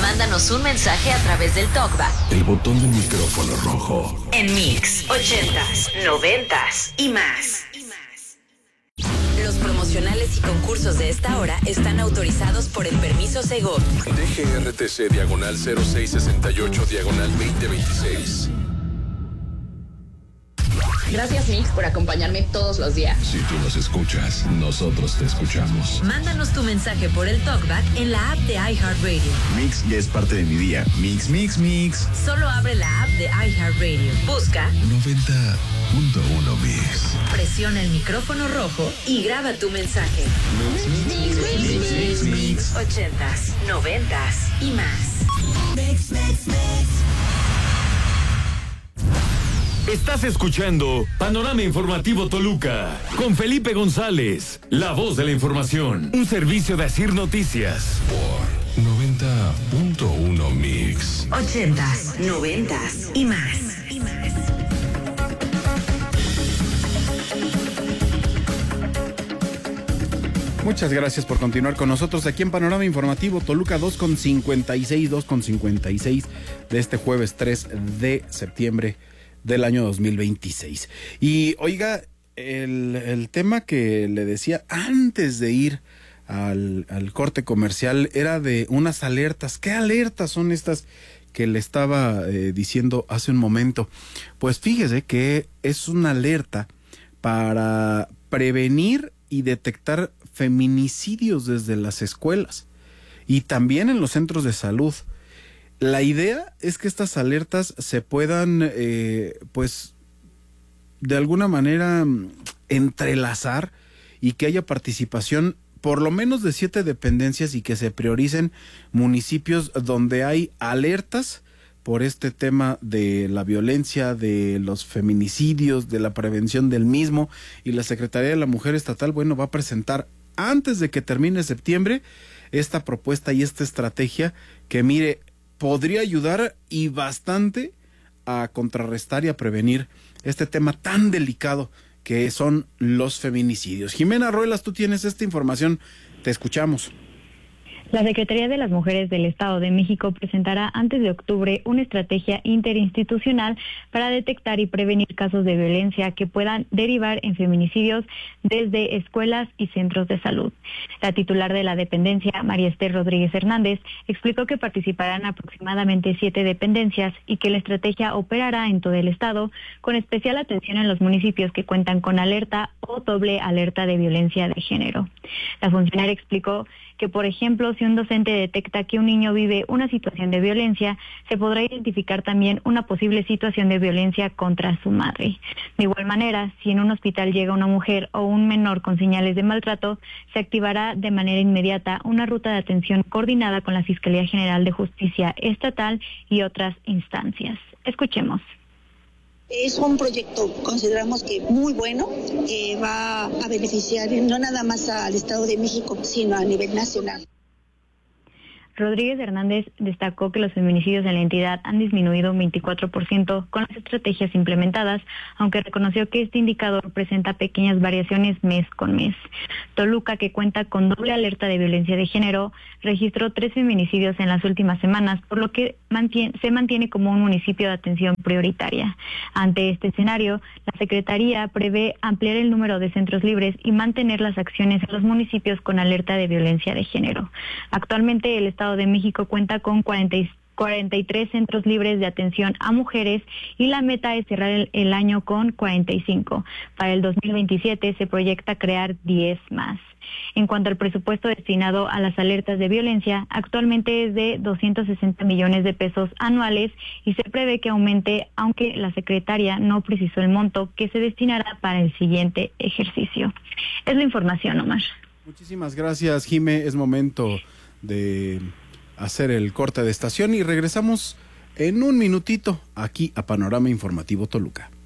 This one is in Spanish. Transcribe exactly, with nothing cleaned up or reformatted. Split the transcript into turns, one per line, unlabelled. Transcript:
Mándanos un mensaje a través del TalkBack.
El botón del micrófono rojo.
En Mix, ochentas, noventas y más. Los promocionales y concursos de esta hora están autorizados por el permiso Segov.
D G R T C diagonal cero seis sesenta y ocho diagonal veinte veintiséis.
Gracias, Mix, por acompañarme todos los días.
Si tú nos escuchas, nosotros te escuchamos.
Mándanos tu mensaje por el TalkBack en la app de iHeartRadio.
Mix ya es parte de mi día. Mix, mix, mix.
Solo abre la app de iHeartRadio. Busca
noventa punto uno Mix.
Presiona el micrófono rojo y graba tu mensaje.
Mix, mix, mix, mix, mix, mix.
Ochentas, noventas y más. Mix, mix, mix.
Estás escuchando Panorama Informativo Toluca con Felipe González, la voz de la información, un servicio de Asir Noticias.
Por noventa punto uno Mix.
Ochentas, noventas y más. Y más.
Muchas gracias por continuar con nosotros aquí en Panorama Informativo Toluca. Dos con cincuenta y seis, dos con cincuenta y seis de este jueves tres de septiembre del año dos mil veintiséis. Y oiga, el, el tema que le decía antes de ir al, al corte comercial era de unas alertas. ¿Qué alertas son estas que le estaba eh, diciendo hace un momento? Pues fíjese que es una alerta para prevenir y detectar feminicidios desde las escuelas y también en los centros de salud. La idea es que estas alertas se puedan, eh, pues, de alguna manera entrelazar y que haya participación por lo menos de siete dependencias y que se prioricen municipios donde hay alertas por este tema de la violencia, de los feminicidios, de la prevención del mismo. Y la Secretaría de la Mujer Estatal, bueno, va a presentar antes de que termine septiembre esta propuesta y esta estrategia que, mire, podría ayudar y bastante a contrarrestar y a prevenir este tema tan delicado que son los feminicidios. Jimena Ruelas, tú tienes esta información, te escuchamos.
La Secretaría de las Mujeres del Estado de México presentará antes de octubre una estrategia interinstitucional para detectar y prevenir casos de violencia que puedan derivar en feminicidios desde escuelas y centros de salud. La titular de la dependencia, María Esther Rodríguez Hernández, explicó que participarán aproximadamente siete dependencias y que la estrategia operará en todo el estado, con especial atención en los municipios que cuentan con alerta o doble alerta de violencia de género. La funcionaria explicó que, por ejemplo, si un docente detecta que un niño vive una situación de violencia, se podrá identificar también una posible situación de violencia contra su madre. De igual manera, si en un hospital llega una mujer o un menor con señales de maltrato, se activará de manera inmediata una ruta de atención coordinada con la Fiscalía General de Justicia Estatal y otras instancias. Escuchemos.
Es un proyecto, consideramos que muy bueno, que va a beneficiar no nada más al Estado de México, sino a nivel nacional.
Rodríguez Hernández destacó que los feminicidios en la entidad han disminuido un veinticuatro por ciento con las estrategias implementadas, aunque reconoció que este indicador presenta pequeñas variaciones mes con mes. Toluca, que cuenta con doble alerta de violencia de género, registró tres feminicidios en las últimas semanas, por lo que mantiene, se mantiene como un municipio de atención prioritaria. Ante este escenario, la Secretaría prevé ampliar el número de centros libres y mantener las acciones en los municipios con alerta de violencia de género. Actualmente, el Estado de México cuenta con cuarenta y tres centros libres de atención a mujeres y la meta es cerrar el, el año con cuarenta y cinco. Para el dos mil veintisiete se proyecta crear diez más. En cuanto al presupuesto destinado a las alertas de violencia, actualmente es de doscientos sesenta millones de pesos anuales y se prevé que aumente, aunque la secretaria no precisó el monto que se destinará para el siguiente ejercicio. Es la información, Omar.
Muchísimas gracias, Jime. Es momento de hacer el corte de estación y regresamos en un minutito aquí a Panorama Informativo Toluca.